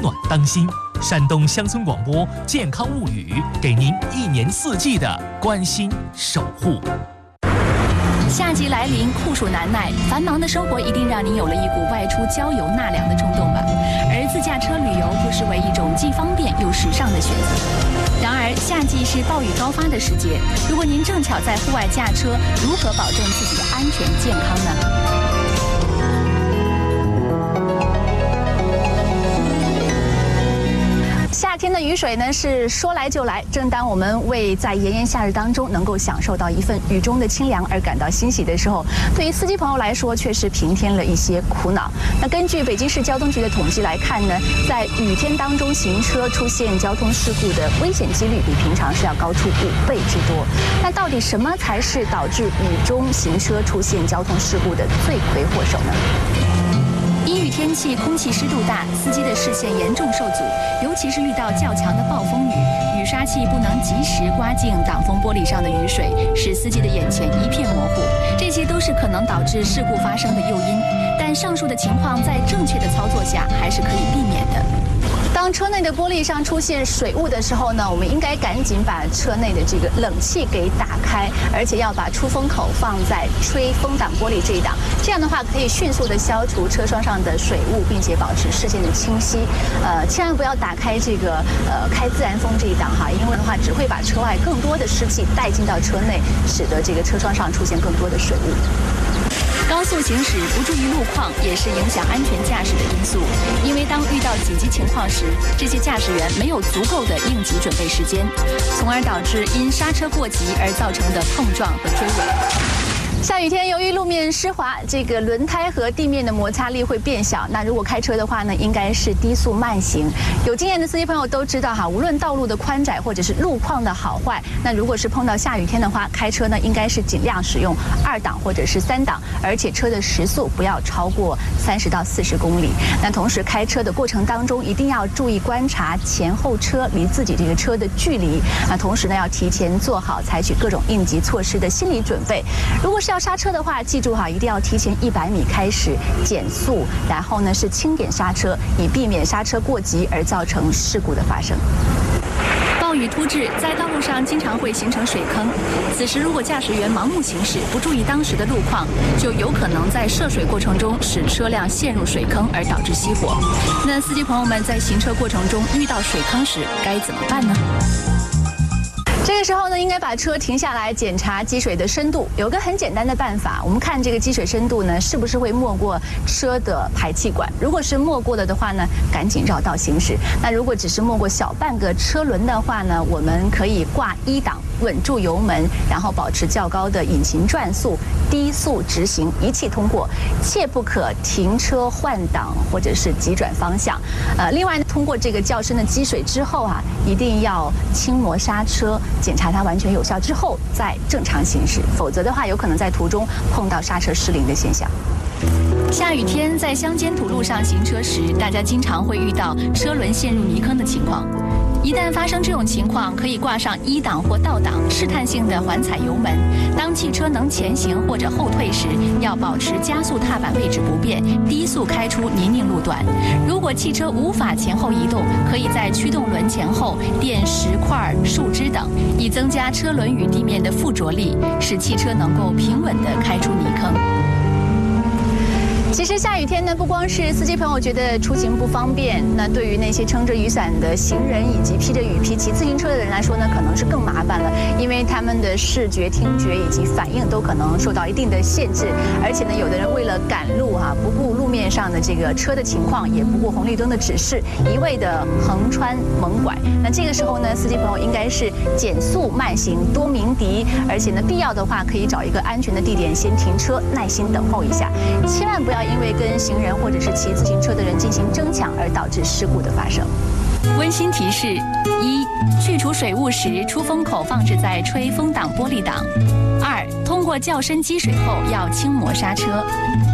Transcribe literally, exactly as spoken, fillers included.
暖当心。山东乡村广播健康物语，给您一年四季的关心守护。 夏季来临，酷暑难耐，繁忙的生活一定让您有了一股外出郊游纳凉的冲动吧？而自驾车旅游不失为一种既方便又时尚的选择。然而，夏季是暴雨高发的时节，如果您正巧在户外驾车，如何保证自己的安全健康呢？夏天的雨水呢是说来就来，正当我们为在炎炎夏日当中能够享受到一份雨中的清凉而感到欣喜的时候，对于司机朋友来说却是平添了一些苦恼。那根据北京市交通局的统计来看呢，在雨天当中行车出现交通事故的危险几率比平常是要高出五倍之多。那到底什么才是导致雨中行车出现交通事故的罪魁祸首呢？阴雨天气，空气湿度大，司机的视线严重受阻，尤其是遇到较强的暴风雨，雨刷器不能及时刮净挡风玻璃上的雨水，使司机的眼前一片模糊，这些都是可能导致事故发生的诱因。但上述的情况在正确的操作下还是可以避免的。当车内的玻璃上出现水雾的时候呢，我们应该赶紧把车内的这个冷气给打开，而且要把出风口放在吹风挡玻璃这一档，这样的话可以迅速的消除车窗上的水雾，并且保持视线的清晰。呃，千万不要打开这个呃开自然风这一档哈，因为的话只会把车外更多的湿气带进到车内，使得这个车窗上出现更多的水雾。高速行驶不注意路况也是影响安全驾驶的因素，因为当遇到紧急情况时，这些驾驶员没有足够的应急准备时间，从而导致因刹车过急而造成的碰撞和追尾。下雨天，由于路面湿滑，这个轮胎和地面的摩擦力会变小。那如果开车的话呢，应该是低速慢行。有经验的司机朋友都知道哈，无论道路的宽窄或者是路况的好坏，那如果是碰到下雨天的话，开车呢应该是尽量使用二档或者是三档，而且车的时速不要超过三十到四十公里。那同时开车的过程当中，一定要注意观察前后车离自己这个车的距离。那同时呢，要提前做好采取各种应急措施的心理准备。如果是要刹车的话，记住哈，一定要提前一百米开始减速，然后呢是轻点刹车，以避免刹车过急而造成事故的发生。暴雨突至，在道路上经常会形成水坑。此时，如果驾驶员盲目行驶，不注意当时的路况，就有可能在涉水过程中使车辆陷入水坑，而导致熄火。那司机朋友们在行车过程中遇到水坑时该怎么办呢？这个时候呢，应该把车停下来检查积水的深度。有个很简单的办法，我们看这个积水深度呢，是不是会没过车的排气管？如果是没过了的话呢，赶紧绕道行驶。那如果只是没过小半个车轮的话呢，我们可以挂一档，稳住油门，然后保持较高的引擎转速，低速直行，一气通过，切不可停车换挡或者是急转方向。呃，另外呢，通过这个较深的积水之后啊，一定要轻磨刹车。检查它完全有效之后再正常行驶，否则的话有可能在途中碰到刹车失灵的现象。下雨天在乡间土路上行车时，大家经常会遇到车轮陷入泥坑的情况。一旦发生这种情况，可以挂上一档或倒档，试探性的缓踩油门。当汽车能前行或者后退时，要保持加速踏板位置不变，低速开出泥泞路段。如果汽车无法前后移动，可以在驱动轮前后垫石块、树枝等，以增加车轮与地面的附着力，使汽车能够平稳地开出泥坑。其实下雨天呢，不光是司机朋友觉得出行不方便，那对于那些撑着雨伞的行人以及披着雨披骑自行车的人来说呢，可能是更麻烦了，因为他们的视觉、听觉以及反应都可能受到一定的限制。而且呢，有的人为了赶路哈、啊，不顾路面上的这个车的情况，也不顾红绿灯的指示，一味的横穿猛拐。那这个时候呢，司机朋友应该是减速慢行，多鸣笛，而且呢，必要的话可以找一个安全的地点先停车，耐心等候一下，千万不要因为跟行人或者是骑自行车的人进行争抢而导致事故的发生。温馨提示：一、去除水雾时，出风口放置在吹风挡玻璃档；二、通过较深积水后要轻磨刹车；